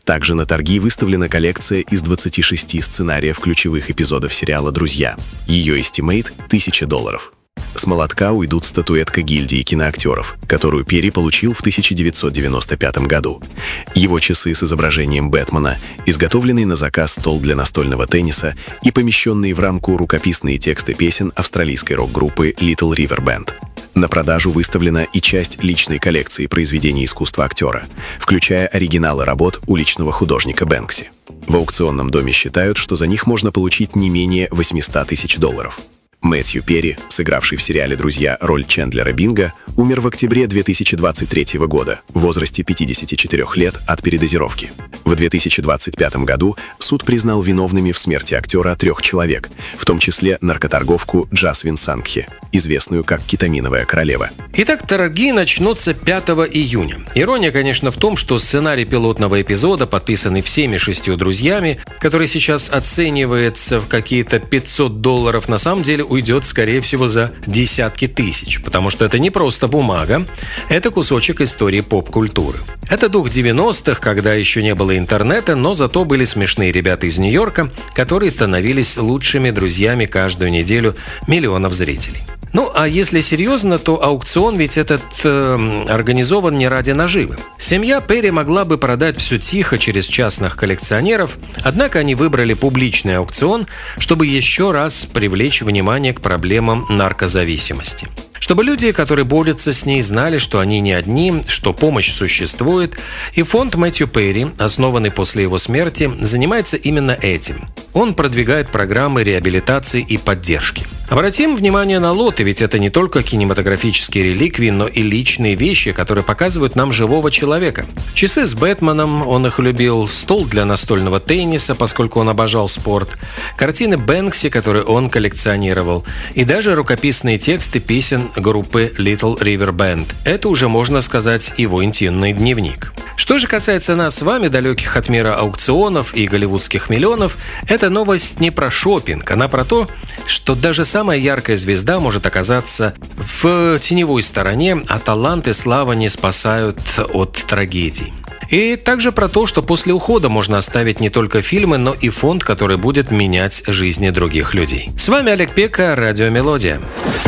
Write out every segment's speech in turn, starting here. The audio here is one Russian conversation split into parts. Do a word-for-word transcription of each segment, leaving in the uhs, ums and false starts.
Также на торги выставлена коллекция из двадцати шести сценариев ключевых эпизодов сериала «Друзья». Ее эстимейт – тысяча долларов. С молотка уйдут статуэтка гильдии киноактеров, которую Перри получил в тысяча девятьсот девяносто пятом году. Его часы с изображением Бэтмена, изготовленный на заказ стол для настольного тенниса и помещенные в рамку рукописные тексты песен австралийской рок-группы Little River Band. На продажу выставлена и часть личной коллекции произведений искусства актера, включая оригиналы работ уличного художника Бэнкси. В аукционном доме считают, что за них можно получить не менее восьмисот тысяч долларов. Мэтью Перри, сыгравший в сериале «Друзья» роль Чендлера Бинга, умер в октябре две тысячи двадцать третьего года в возрасте пятидесяти четырёх лет от передозировки. В две тысячи двадцать пятом году суд признал виновными в смерти актера трех человек, в том числе наркоторговку Джасвин Сангхе, известную как «Кетаминовая королева». Итак, торги начнутся пятого июня. Ирония, конечно, в том, что сценарий пилотного эпизода, подписанный всеми шестью друзьями, который сейчас оценивается в какие-то пятьсот долларов, на самом деле уйдет, скорее всего, за десятки тысяч, потому что это не просто бумага, это кусочек истории поп-культуры. Это дух девяностых, когда еще не было интернета, но зато были смешные ребята из Нью-Йорка, которые становились лучшими друзьями каждую неделю миллионов зрителей. Ну, а если серьезно, то аукцион ведь этот э, организован не ради наживы. Семья Перри могла бы продать все тихо через частных коллекционеров, однако они выбрали публичный аукцион, чтобы еще раз привлечь внимание к проблемам наркозависимости. Чтобы люди, которые борются с ней, знали, что они не одни, что помощь существует, и фонд Мэтью Перри, основанный после его смерти, занимается именно этим. Он продвигает программы реабилитации и поддержки. Обратим внимание на лоты, ведь это не только кинематографические реликвии, но и личные вещи, которые показывают нам живого человека. Часы с Бэтменом, он их любил, стол для настольного тенниса, поскольку он обожал спорт, картины Бэнкси, которые он коллекционировал, и даже рукописные тексты песен группы Little River Band. Это уже, можно сказать, его интимный дневник. Что же касается нас с вами, далеких от мира аукционов и голливудских миллионов, эта новость не про шопинг, она про то, что даже самая яркая звезда может оказаться в теневой стороне, а талант и слава не спасают от трагедий. И также про то, что после ухода можно оставить не только фильмы, но и фонд, который будет менять жизни других людей. С вами Олег Пека, Радио Мелодия.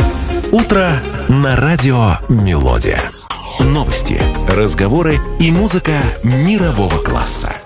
Утро на Радио Мелодия. Новости, разговоры и музыка мирового класса.